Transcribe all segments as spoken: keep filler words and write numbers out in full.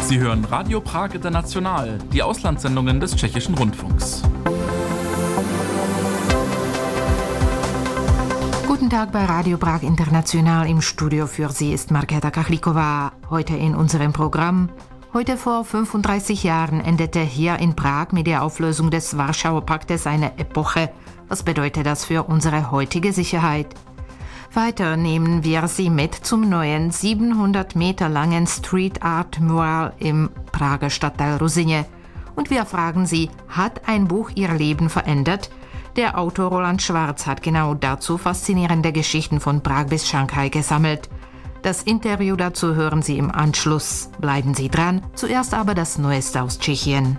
Sie hören Radio Prag International, die Auslandssendungen des Tschechischen Rundfunks. Guten Tag bei Radio Prag International. Im Studio für Sie ist Markéta Kachlíková. Heute in unserem Programm. Heute vor fünfunddreißig Jahren endete hier in Prag mit der Auflösung des Warschauer Paktes eine Epoche. Was bedeutet das für unsere heutige Sicherheit? Weiter nehmen wir Sie mit zum neuen siebenhundert Meter langen Street Art Mural im Prager Stadtteil Ruzyně. Und wir fragen Sie, hat ein Buch Ihr Leben verändert? Der Autor Roland Schwarz hat genau dazu faszinierende Geschichten von Prag bis Shanghai gesammelt. Das Interview dazu hören Sie im Anschluss. Bleiben Sie dran, zuerst aber das Neueste aus Tschechien.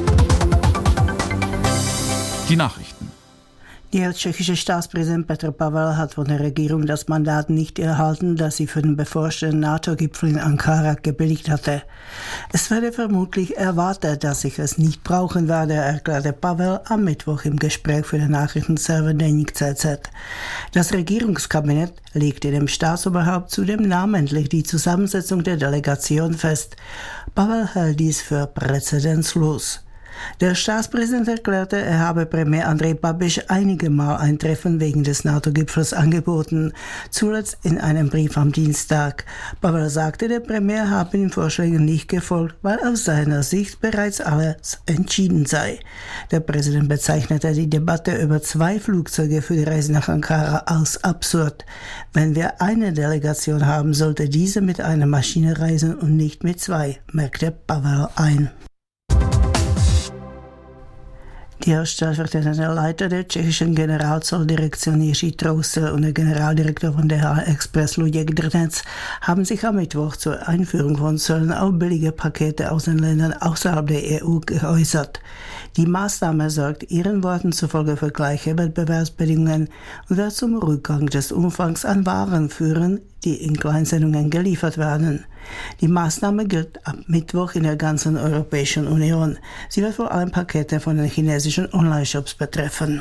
Die Nachrichten. Der tschechische Staatspräsident Petr Pavel hat von der Regierung das Mandat nicht erhalten, das sie für den bevorstehenden NATO-Gipfel in Ankara gebilligt hatte. Es werde vermutlich erwartet, dass ich es nicht brauchen werde, erklärte Pavel am Mittwoch im Gespräch für den Nachrichtenserver Deník C Z. Das Regierungskabinett legte dem Staatsoberhaupt zudem namentlich die Zusammensetzung der Delegation fest. Pavel hält dies für präzedenzlos. Der Staatspräsident erklärte, er habe Premier Andrej Babiš einige Mal ein Treffen wegen des NATO-Gipfels angeboten, zuletzt in einem Brief am Dienstag. Pavel sagte, der Premier habe den Vorschlägen nicht gefolgt, weil aus seiner Sicht bereits alles entschieden sei. Der Präsident bezeichnete die Debatte über zwei Flugzeuge für die Reise nach Ankara als absurd. Wenn wir eine Delegation haben, sollte diese mit einer Maschine reisen und nicht mit zwei, merkte Pavel ein. Der stellvertretende Leiter der tschechischen Generalzolldirektion Jiří Troussel und der Generaldirektor von D H L Express Luděk Drnec haben sich am Mittwoch zur Einführung von Zöllen auf billige Pakete aus den Ländern außerhalb der E U geäußert. Die Maßnahme sorgt ihren Worten zufolge für gleiche Wettbewerbsbedingungen und wird zum Rückgang des Umfangs an Waren führen, die in Kleinsendungen geliefert werden. Die Maßnahme gilt ab Mittwoch in der ganzen Europäischen Union. Sie wird vor allem Pakete von den chinesischen Online-Shops betreffen.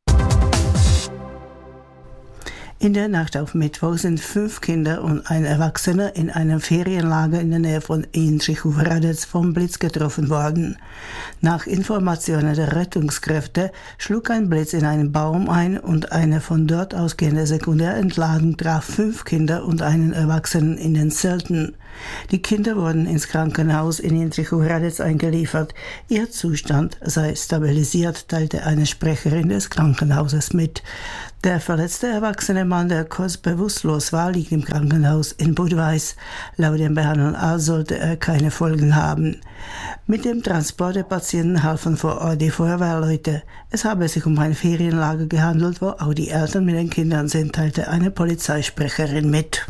In der Nacht auf Mittwoch sind fünf Kinder und ein Erwachsener in einem Ferienlager in der Nähe von Jindřich Hradec vom Blitz getroffen worden. Nach Informationen der Rettungskräfte schlug ein Blitz in einen Baum ein und eine von dort ausgehende Sekundärentladung traf fünf Kinder und einen Erwachsenen in den Zelten. Die Kinder wurden ins Krankenhaus in Jindřich Hradec eingeliefert. Ihr Zustand sei stabilisiert, teilte eine Sprecherin des Krankenhauses mit. Der verletzte erwachsene Mann, der kurz bewusstlos war, liegt im Krankenhaus in Budweis. Laut dem behandelnden Arzt sollte er keine Folgen haben. Mit dem Transport der Patienten halfen vor Ort die Feuerwehrleute. Es habe sich um ein Ferienlager gehandelt, wo auch die Eltern mit den Kindern sind, teilte eine Polizeisprecherin mit.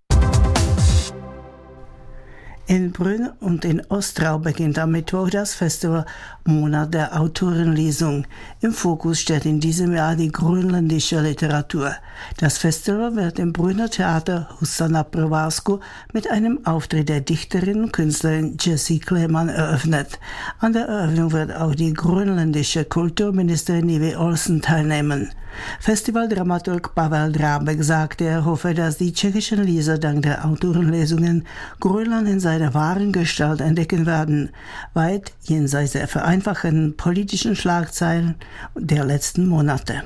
In Brünn und in Ostrau beginnt am Mittwoch das Festival Monat der Autorenlesung. Im Fokus steht in diesem Jahr die grönländische Literatur. Das Festival wird im Brünner Theater Husa na Provázku mit einem Auftritt der Dichterin und Künstlerin Jessie Kleeman eröffnet. An der Eröffnung wird auch die grönländische Kulturministerin Nivi Olsen teilnehmen. Festivaldramaturg Pavel Drábek sagte, er hoffe, dass die tschechischen Leser dank der Autorenlesungen Grönland in seiner wahren Gestalt entdecken werden, weit jenseits der vereinfachenden politischen Schlagzeilen der letzten Monate.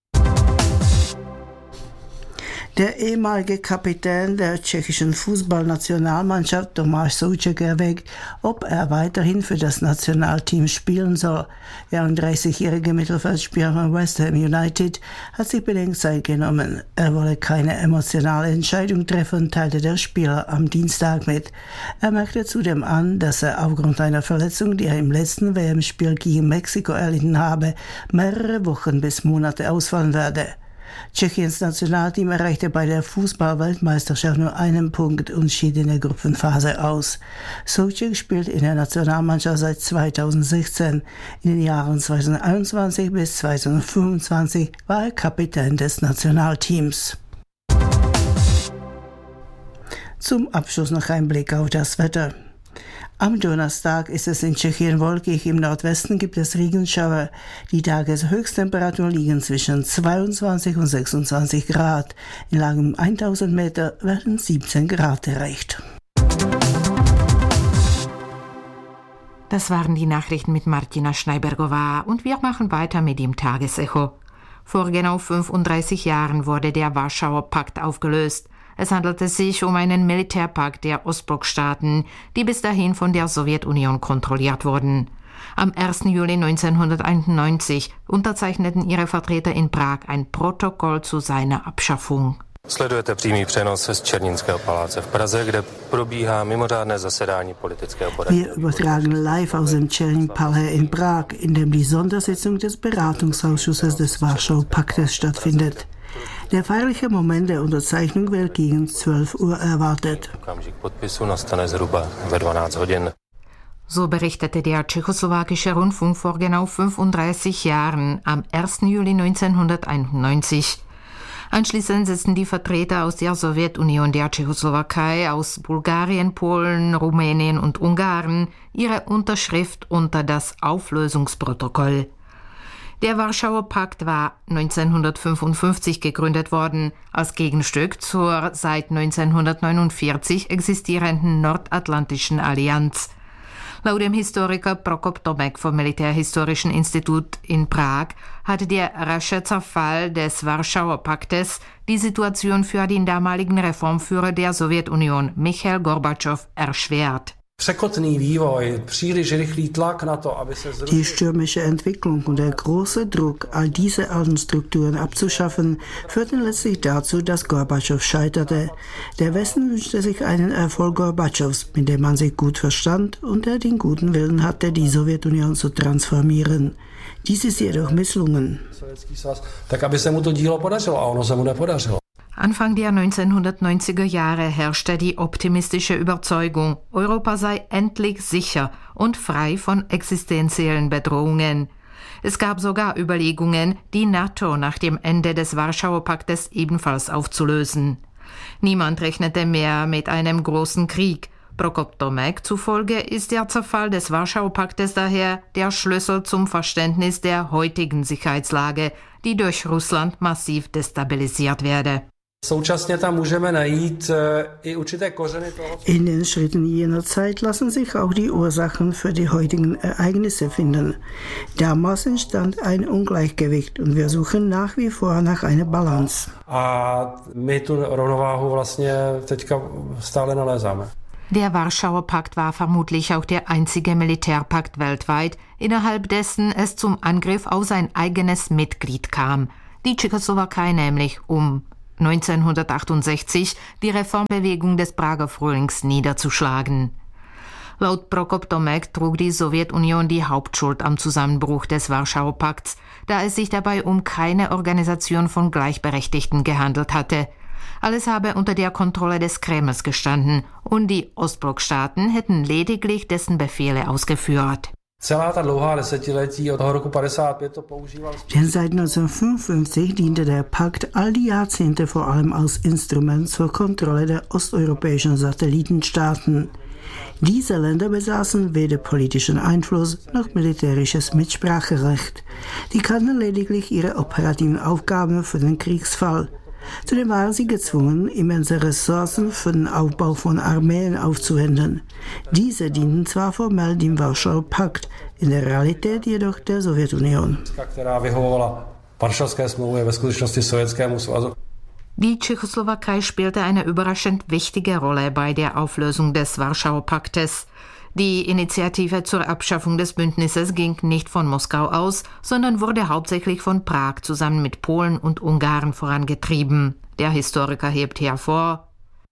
Der ehemalige Kapitän der tschechischen Fußballnationalmannschaft Tomáš Souček erwägt, ob er weiterhin für das Nationalteam spielen soll. Der einunddreißigjährige Mittelfeldspieler von West Ham United hat sich Bedenkzeit genommen. Er wolle keine emotionale Entscheidung treffen, teilte der Spieler am Dienstag mit. Er merkte zudem an, dass er aufgrund einer Verletzung, die er im letzten W M-Spiel gegen Mexiko erlitten habe, mehrere Wochen bis Monate ausfallen werde. Tschechiens Nationalteam erreichte bei der Fußball-Weltmeisterschaft nur einen Punkt und schied in der Gruppenphase aus. Souček spielt in der Nationalmannschaft seit zweitausendsechzehn. In den Jahren zweitausendeinundzwanzig bis zweitausendfünfundzwanzig war er Kapitän des Nationalteams. Zum Abschluss noch ein Blick auf das Wetter. Am Donnerstag ist es in Tschechien wolkig, im Nordwesten gibt es Regenschauer. Die Tageshöchsttemperaturen liegen zwischen zweiundzwanzig und sechsundzwanzig Grad. In Lagen um tausend Meter werden siebzehn Grad erreicht. Das waren die Nachrichten mit Martina Schneibergová und wir machen weiter mit dem Tagesecho. Vor genau fünfunddreißig Jahren wurde der Warschauer Pakt aufgelöst. Es handelte sich um einen Militärpakt der Ostblockstaaten, die bis dahin von der Sowjetunion kontrolliert wurden. Am ersten Juli neunzehnhunderteinundneunzig unterzeichneten ihre Vertreter in Prag ein Protokoll zu seiner Abschaffung. Sledujete přímý přenos z Černínského paláce v Praze, kde probíhá mimořádné zasedání politického poradního. Wir übertragen live aus dem Czernin-Palais in Prag, in dem die Sondersitzung des Beratungsausschusses des Warschauer Paktes stattfindet. Der feierliche Moment der Unterzeichnung wird gegen zwölf Uhr erwartet. Okamžik podpisu nastane zhruba ve dvanáct hodin. So berichtete der tschechoslowakische Rundfunk vor genau fünfunddreißig Jahren am ersten Juli neunzehnhunderteinundneunzig. Anschließend setzten die Vertreter aus der Sowjetunion, der Tschechoslowakei, aus Bulgarien, Polen, Rumänien und Ungarn ihre Unterschrift unter das Auflösungsprotokoll. Der Warschauer Pakt war neunzehnhundertfünfundfünfzig gegründet worden, als Gegenstück zur seit neunzehnhundertneunundvierzig existierenden Nordatlantischen Allianz. Laut dem Historiker Prokop Tomek vom Militärhistorischen Institut in Prag hatte der rasche Zerfall des Warschauer Paktes die Situation für den damaligen Reformführer der Sowjetunion, Michail Gorbatschow, erschwert. Die stürmische Entwicklung und der große Druck, all diese alten Strukturen abzuschaffen, führten letztlich dazu, dass Gorbatschow scheiterte. Der Westen wünschte sich einen Erfolg Gorbatschows, mit dem man sich gut verstand und der den guten Willen hatte, die Sowjetunion zu transformieren. Dies ist jedoch misslungen. Anfang der neunzehnhundertneunziger Jahre herrschte die optimistische Überzeugung, Europa sei endlich sicher und frei von existenziellen Bedrohungen. Es gab sogar Überlegungen, die NATO nach dem Ende des Warschauer Paktes ebenfalls aufzulösen. Niemand rechnete mehr mit einem großen Krieg. Prokop Tomek zufolge ist der Zerfall des Warschauer Paktes daher der Schlüssel zum Verständnis der heutigen Sicherheitslage, die durch Russland massiv destabilisiert werde. In den Schritten jener Zeit lassen sich auch die Ursachen für die heutigen Ereignisse finden. Damals entstand ein Ungleichgewicht und wir suchen nach wie vor nach einer Balance. Der Warschauer Pakt war vermutlich auch der einzige Militärpakt weltweit, innerhalb dessen es zum Angriff auf sein eigenes Mitglied kam, die Tschechoslowakei nämlich, um neunzehnhundertachtundsechzig die Reformbewegung des Prager Frühlings niederzuschlagen. Laut Prokop Tomek trug die Sowjetunion die Hauptschuld am Zusammenbruch des Warschauer Pakts, da es sich dabei um keine Organisation von Gleichberechtigten gehandelt hatte. Alles habe unter der Kontrolle des Kremls gestanden und die Ostblockstaaten hätten lediglich dessen Befehle ausgeführt. Denn seit neunzehnhundertfünfundfünfzig diente der Pakt all die Jahrzehnte vor allem als Instrument zur Kontrolle der osteuropäischen Satellitenstaaten. Diese Länder besaßen weder politischen Einfluss noch militärisches Mitspracherecht. Die kannten lediglich ihre operativen Aufgaben für den Kriegsfall. Zudem waren sie gezwungen, immense Ressourcen für den Aufbau von Armeen aufzuwenden. Diese dienten zwar formell dem Warschauer Pakt, in der Realität jedoch der Sowjetunion. Die Tschechoslowakei spielte eine überraschend wichtige Rolle bei der Auflösung des Warschauer Paktes. Die Initiative zur Abschaffung des Bündnisses ging nicht von Moskau aus, sondern wurde hauptsächlich von Prag zusammen mit Polen und Ungarn vorangetrieben. Der Historiker hebt hervor: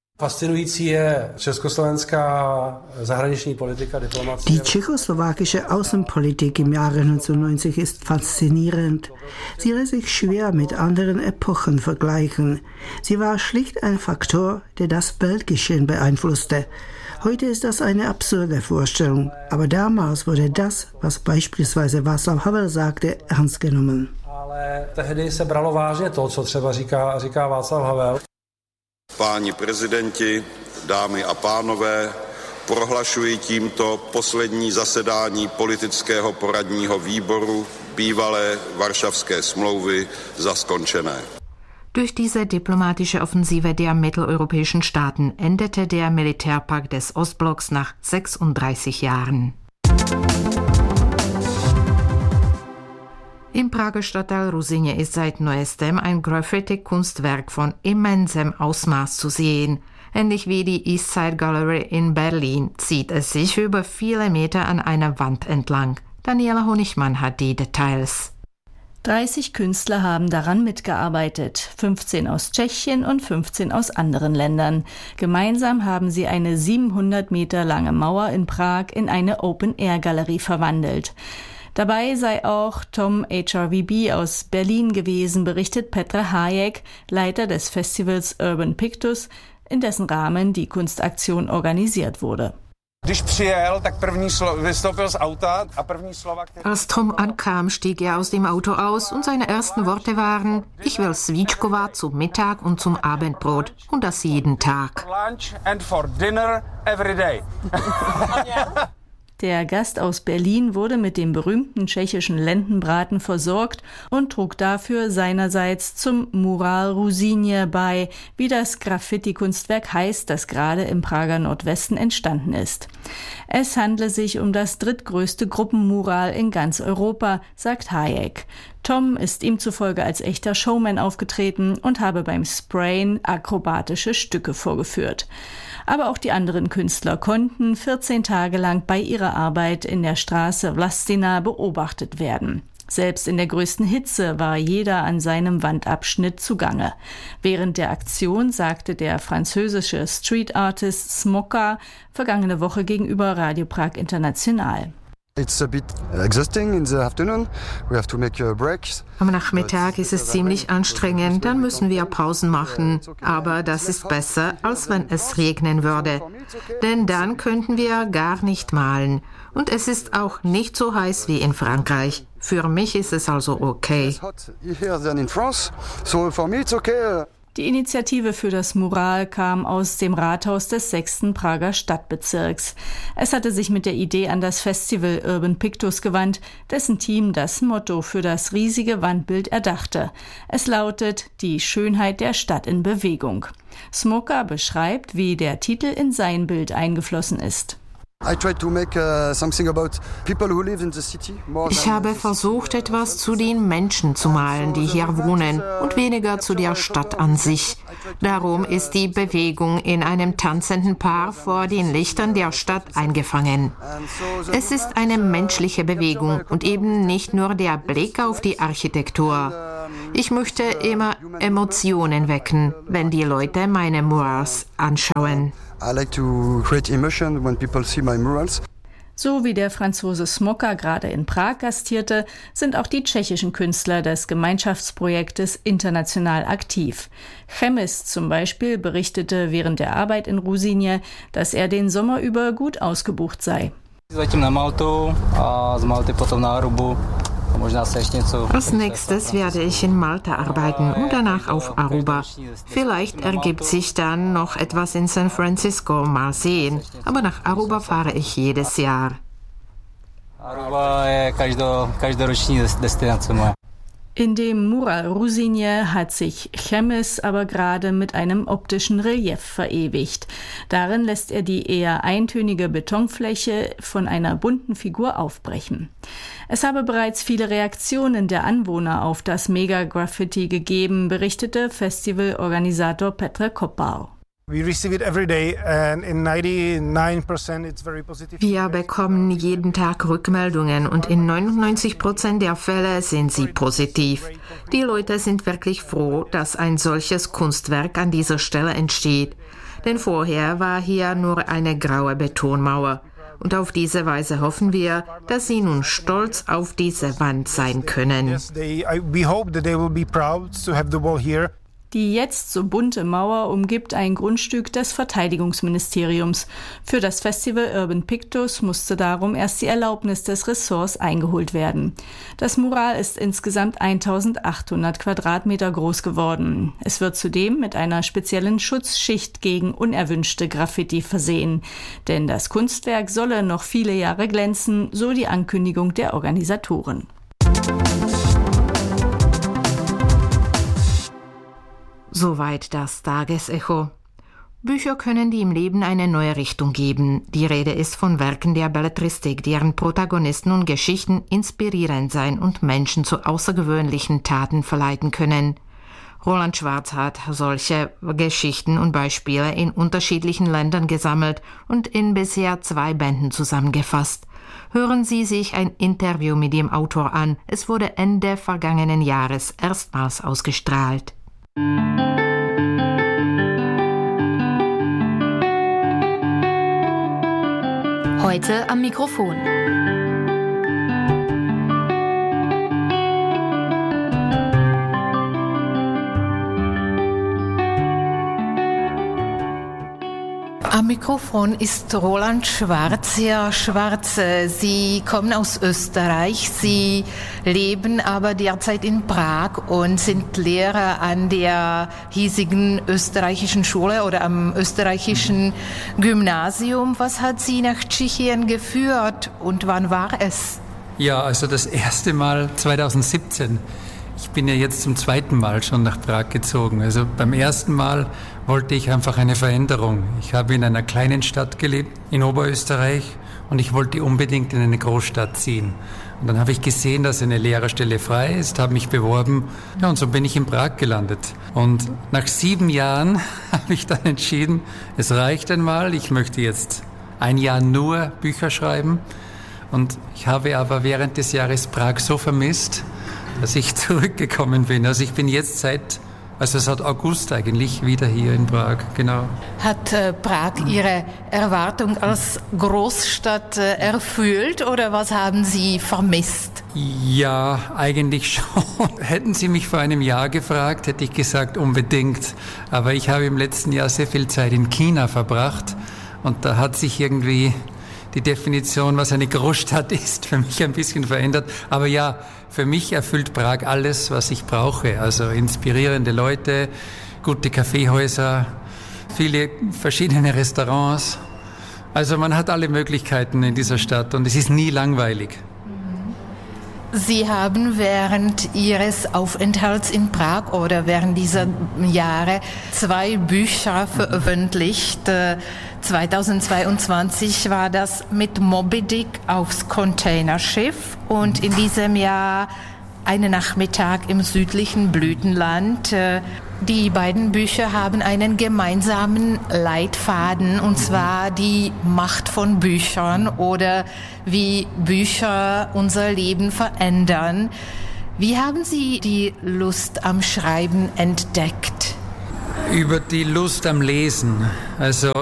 Die tschechoslowakische Außenpolitik im Jahre neunzehnhundertneunzig ist faszinierend. Sie lässt sich schwer mit anderen Epochen vergleichen. Sie war schlicht ein Faktor, der das Weltgeschehen beeinflusste. Heute ist das eine absurde Vorstellung, aber damals wurde das, was beispielsweise Václav Havel sagte, ernst genommen. Páni prezidenti, dámy a pánové, prohlašuji tímto poslední zasedání politického poradního výboru bývalé Varšavské smlouvy za skončené. Durch diese diplomatische Offensive der mitteleuropäischen Staaten endete der Militärpakt des Ostblocks nach sechsunddreißig Jahren. Im Prager Stadtteil Ruzyně ist seit neuestem ein Graffiti-Kunstwerk von immensem Ausmaß zu sehen. Ähnlich wie die East Side Gallery in Berlin zieht es sich über viele Meter an einer Wand entlang. Daniela Honigmann hat die Details. dreißig Künstler haben daran mitgearbeitet, fünfzehn aus Tschechien und fünfzehn aus anderen Ländern. Gemeinsam haben sie eine siebenhundert Meter lange Mauer in Prag in eine Open-Air-Galerie verwandelt. Dabei sei auch Tom H R V B aus Berlin gewesen, berichtet Petr Hájek, Leiter des Festivals Urban Pictus, in dessen Rahmen die Kunstaktion organisiert wurde. Als Tom ankam, stieg er aus dem Auto aus und seine ersten Worte waren: Ich will Svíčková zum Mittag und zum Abendbrot und das jeden Tag. Der Gast aus Berlin wurde mit dem berühmten tschechischen Lendenbraten versorgt und trug dafür seinerseits zum Mural Ruzyně bei, wie das Graffiti-Kunstwerk heißt, das gerade im Prager Nordwesten entstanden ist. Es handle sich um das drittgrößte Gruppenmural in ganz Europa, sagt Hájek. Tom ist ihm zufolge als echter Showman aufgetreten und habe beim Sprayen akrobatische Stücke vorgeführt. Aber auch die anderen Künstler konnten vierzehn Tage lang bei ihrer Arbeit in der Straße Vlastina beobachtet werden. Selbst in der größten Hitze war jeder an seinem Wandabschnitt zugange. Während der Aktion sagte der französische Street Artist Smoka vergangene Woche gegenüber Radio Prag International: It's a bit exhausting in the afternoon. We have to make breaks. Am Nachmittag ist es ziemlich anstrengend, dann müssen wir Pausen machen. Aber das ist besser, als wenn es regnen würde. Denn dann könnten wir gar nicht malen. Und es ist auch nicht so heiß wie in Frankreich. Für mich ist es also okay. Die Initiative für das Mural kam aus dem Rathaus des sechsten Prager Stadtbezirks. Es hatte sich mit der Idee an das Festival Urban Pictus gewandt, dessen Team das Motto für das riesige Wandbild erdachte. Es lautet: Die Schönheit der Stadt in Bewegung. Smoka beschreibt, wie der Titel in sein Bild eingeflossen ist. Ich habe versucht, etwas zu den Menschen zu malen, die hier wohnen, und weniger zu der Stadt an sich. Darum ist die Bewegung in einem tanzenden Paar vor den Lichtern der Stadt eingefangen. Es ist eine menschliche Bewegung und eben nicht nur der Blick auf die Architektur. Ich möchte immer Emotionen wecken, wenn die Leute meine Murals anschauen. I like to create emotion when people see my murals. So wie der Franzose Smoka gerade in Prag gastierte, sind auch die tschechischen Künstler des Gemeinschaftsprojektes international aktiv. Chemis zum Beispiel berichtete während der Arbeit in Ruzyně, dass er den Sommer über gut ausgebucht sei. Als nächstes werde ich in Malta arbeiten und danach auf Aruba. Vielleicht ergibt sich dann noch etwas in San Francisco, mal sehen. Aber nach Aruba fahre ich jedes Jahr. In dem Mural Ruzyně hat sich Chemis aber gerade mit einem optischen Relief verewigt. Darin lässt er die eher eintönige Betonfläche von einer bunten Figur aufbrechen. Es habe bereits viele Reaktionen der Anwohner auf das Mega-Graffiti gegeben, berichtete Festivalorganisator Petr Kopal. Wir bekommen jeden Tag Rückmeldungen und in neunundneunzig Prozent der Fälle sind sie positiv. Die Leute sind wirklich froh, dass ein solches Kunstwerk an dieser Stelle entsteht. Denn vorher war hier nur eine graue Betonmauer. Und auf diese Weise hoffen wir, dass sie nun stolz auf diese Wand sein können. Die jetzt so bunte Mauer umgibt ein Grundstück des Verteidigungsministeriums. Für das Festival Urban Pictus musste darum erst die Erlaubnis des Ressorts eingeholt werden. Das Mural ist insgesamt eintausendachthundert Quadratmeter groß geworden. Es wird zudem mit einer speziellen Schutzschicht gegen unerwünschte Graffiti versehen. Denn das Kunstwerk solle noch viele Jahre glänzen, so die Ankündigung der Organisatoren. Soweit das Tagesecho. Bücher können die im Leben eine neue Richtung geben. Die Rede ist von Werken der Belletristik, deren Protagonisten und Geschichten inspirierend sein und Menschen zu außergewöhnlichen Taten verleiten können. Roland Schwarz hat solche Geschichten und Beispiele in unterschiedlichen Ländern gesammelt und in bisher zwei Bänden zusammengefasst. Hören Sie sich ein Interview mit dem Autor an. Es wurde Ende vergangenen Jahres erstmals ausgestrahlt. Heute am Mikrofon. Am Mikrofon ist Roland Schwarz. Herr Schwarz, Sie kommen aus Österreich, Sie leben aber derzeit in Prag und sind Lehrer an der hiesigen österreichischen Schule oder am österreichischen Gymnasium. Was hat Sie nach Tschechien geführt und wann war es? Ja, also das erste Mal zweitausendsiebzehn. Ich bin ja jetzt zum zweiten Mal schon nach Prag gezogen. Also beim ersten Mal wollte ich einfach eine Veränderung. Ich habe in einer kleinen Stadt gelebt, in Oberösterreich, und ich wollte unbedingt in eine Großstadt ziehen. Und dann habe ich gesehen, dass eine Lehrerstelle frei ist, habe mich beworben, ja, und so bin ich in Prag gelandet. Und nach sieben Jahren habe ich dann entschieden, es reicht einmal, ich möchte jetzt ein Jahr nur Bücher schreiben. Und ich habe aber während des Jahres Prag so vermisst, dass ich zurückgekommen bin. Also ich bin jetzt seit, also seit August eigentlich wieder hier in Prag, genau. Hat äh, Prag Ihre Erwartung als Großstadt äh, erfüllt oder was haben Sie vermisst? Ja, eigentlich schon. Hätten Sie mich vor einem Jahr gefragt, hätte ich gesagt unbedingt. Aber ich habe im letzten Jahr sehr viel Zeit in China verbracht und da hat sich irgendwie die Definition, was eine Großstadt ist, für mich ein bisschen verändert. Aber ja, für mich erfüllt Prag alles, was ich brauche. Also inspirierende Leute, gute Kaffeehäuser, viele verschiedene Restaurants. Also man hat alle Möglichkeiten in dieser Stadt und es ist nie langweilig. Sie haben während Ihres Aufenthalts in Prag oder während dieser Jahre zwei Bücher veröffentlicht. zweitausendzweiundzwanzig war das mit Moby Dick aufs Containerschiff und in diesem Jahr Einen Nachmittag im südlichen Blütenland. Die beiden Bücher haben einen gemeinsamen Leitfaden, und zwar die Macht von Büchern oder wie Bücher unser Leben verändern. Wie haben Sie die Lust am Schreiben entdeckt? Über die Lust am Lesen. Also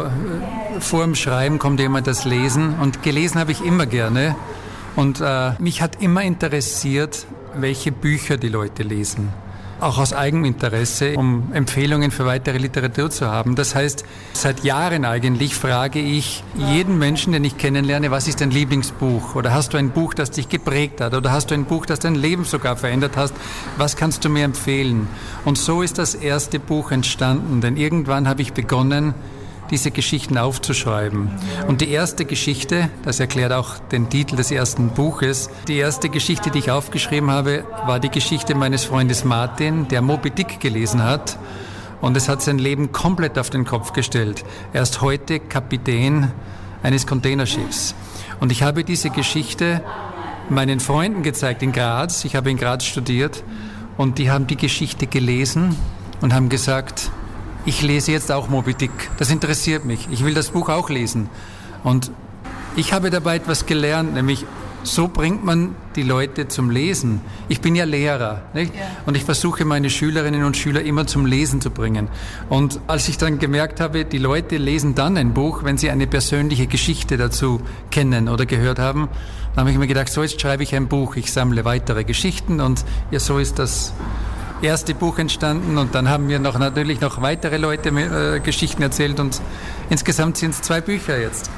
vor dem Schreiben kommt immer das Lesen und gelesen habe ich immer gerne. Und äh, mich hat immer interessiert, welche Bücher die Leute lesen. Auch aus Eigeninteresse, um Empfehlungen für weitere Literatur zu haben. Das heißt, seit Jahren eigentlich frage ich jeden Menschen, den ich kennenlerne, was ist dein Lieblingsbuch? Oder hast du ein Buch, das dich geprägt hat? Oder hast du ein Buch, das dein Leben sogar verändert hat? Was kannst du mir empfehlen? Und so ist das erste Buch entstanden, denn irgendwann habe ich begonnen, diese Geschichten aufzuschreiben. Und die erste Geschichte, das erklärt auch den Titel des ersten Buches, die erste Geschichte, die ich aufgeschrieben habe, war die Geschichte meines Freundes Martin, der Moby Dick gelesen hat. Und es hat sein Leben komplett auf den Kopf gestellt. Er ist heute Kapitän eines Containerschiffs. Und ich habe diese Geschichte meinen Freunden gezeigt in Graz. Ich habe in Graz studiert. Und die haben die Geschichte gelesen und haben gesagt, ich lese jetzt auch Moby Dick. Das interessiert mich. Ich will das Buch auch lesen. Und ich habe dabei etwas gelernt, nämlich so bringt man die Leute zum Lesen. Ich bin ja Lehrer, nicht? Ja. Und ich versuche meine Schülerinnen und Schüler immer zum Lesen zu bringen. Und als ich dann gemerkt habe, die Leute lesen dann ein Buch, wenn sie eine persönliche Geschichte dazu kennen oder gehört haben, dann habe ich mir gedacht, so jetzt schreibe ich ein Buch. Ich sammle weitere Geschichten und ja, so ist das erste Buch entstanden und dann haben mir noch natürlich noch weitere Leute äh, Geschichten erzählt und insgesamt sind es zwei Bücher jetzt.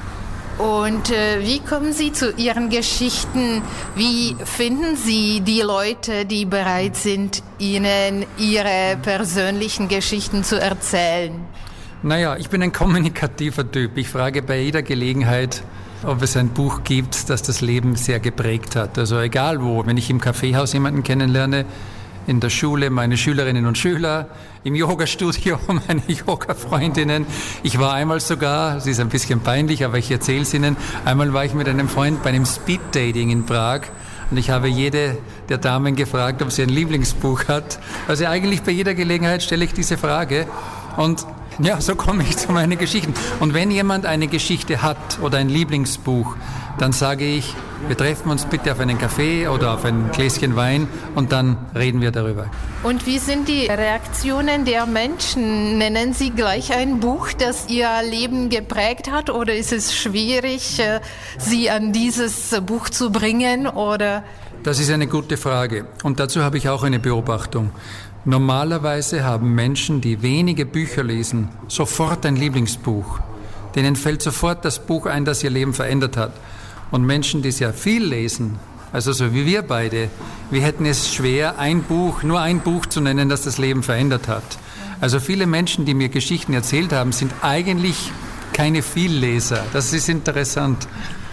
Und äh, wie kommen Sie zu Ihren Geschichten? Wie finden Sie die Leute, die bereit sind, Ihnen ihre persönlichen Geschichten zu erzählen? Naja, ich bin ein kommunikativer Typ. Ich frage bei jeder Gelegenheit, ob es ein Buch gibt, das das Leben sehr geprägt hat. Also egal wo, wenn ich im Kaffeehaus jemanden kennenlerne, in der Schule meine Schülerinnen und Schüler, im Yoga-Studio meine Yoga-Freundinnen. Ich war einmal sogar, es ist ein bisschen peinlich, aber ich erzähle es Ihnen, einmal war ich mit einem Freund bei einem Speed-Dating in Prag und ich habe jede der Damen gefragt, ob sie ein Lieblingsbuch hat. Also eigentlich bei jeder Gelegenheit stelle ich diese Frage und ja, so komme ich zu meinen Geschichten. Und wenn jemand eine Geschichte hat oder ein Lieblingsbuch, dann sage ich, wir treffen uns bitte auf einen Kaffee oder auf ein Gläschen Wein und dann reden wir darüber. Und wie sind die Reaktionen der Menschen? Nennen Sie gleich ein Buch, das Ihr Leben geprägt hat, oder ist es schwierig, Sie an dieses Buch zu bringen? Oder? Das ist eine gute Frage und dazu habe ich auch eine Beobachtung. Normalerweise haben Menschen, die wenige Bücher lesen, sofort ein Lieblingsbuch. Denen fällt sofort das Buch ein, das ihr Leben verändert hat. Und Menschen, die sehr viel lesen, also so wie wir beide, wir hätten es schwer, ein Buch, nur ein Buch zu nennen, das das Leben verändert hat. Also viele Menschen, die mir Geschichten erzählt haben, sind eigentlich keine Vielleser. Das ist interessant.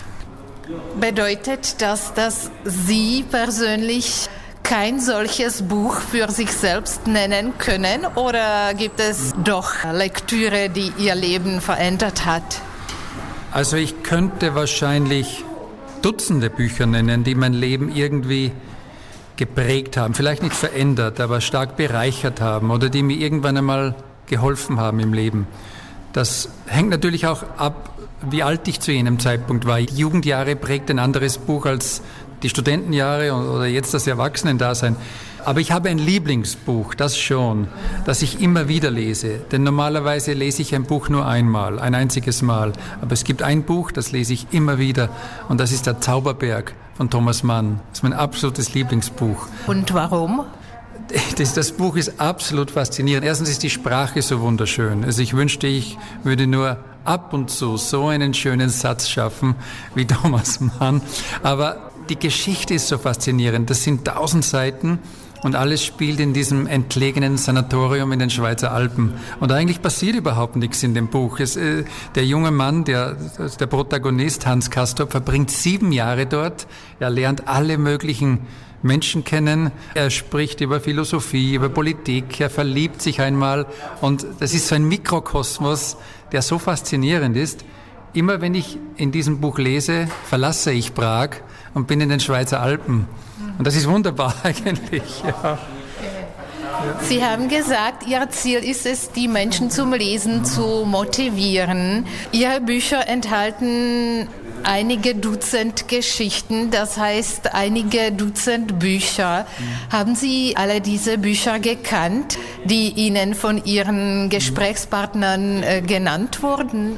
Bedeutet das, dass Sie persönlich kein solches Buch für sich selbst nennen können, oder gibt es doch Lektüre, die Ihr Leben verändert hat? Also ich könnte wahrscheinlich Dutzende Bücher nennen, die mein Leben irgendwie geprägt haben, vielleicht nicht verändert, aber stark bereichert haben oder die mir irgendwann einmal geholfen haben im Leben. Das hängt natürlich auch ab, wie alt ich zu jenem Zeitpunkt war. Die Jugendjahre prägt ein anderes Buch als die Studentenjahre oder jetzt das Erwachsenendasein. Aber ich habe ein Lieblingsbuch, das schon, das ich immer wieder lese. Denn normalerweise lese ich ein Buch nur einmal, ein einziges Mal. Aber es gibt ein Buch, das lese ich immer wieder. Und das ist der Zauberberg von Thomas Mann. Das ist mein absolutes Lieblingsbuch. Und warum? Das, das Buch ist absolut faszinierend. Erstens ist die Sprache so wunderschön. Also ich wünschte, ich würde nur ab und zu so einen schönen Satz schaffen wie Thomas Mann. Aber die Geschichte ist so faszinierend. Das sind tausend Seiten und alles spielt in diesem entlegenen Sanatorium in den Schweizer Alpen. Und eigentlich passiert überhaupt nichts in dem Buch. Es, äh, der junge Mann, der, der Protagonist Hans Castorp, verbringt sieben Jahre dort. Er lernt alle möglichen Menschen kennen. Er spricht über Philosophie, über Politik. Er verliebt sich einmal. Und das ist so ein Mikrokosmos, der so faszinierend ist. Immer wenn ich in diesem Buch lese, verlasse ich Prag und bin in den Schweizer Alpen. Und das ist wunderbar eigentlich. Ja. Sie haben gesagt, Ihr Ziel ist es, die Menschen zum Lesen zu motivieren. Ihre Bücher enthalten einige Dutzend Geschichten, das heißt einige Dutzend Bücher. Mhm. Haben Sie alle diese Bücher gekannt, die Ihnen von Ihren Gesprächspartnern äh, genannt wurden?